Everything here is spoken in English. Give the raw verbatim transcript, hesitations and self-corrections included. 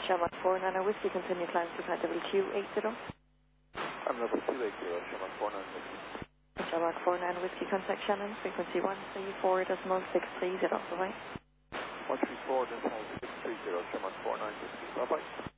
Shamrock four nine Whiskey, continue climb to flight level two eight zero. I'm level two eight zero, Shamrock four nine Whiskey. Shamrock four nine Whiskey, contact Shannon, frequency one three four decimal six three zero, bye-bye. one three four decimal six three zero, Shamrock four nine Whiskey, bye-bye.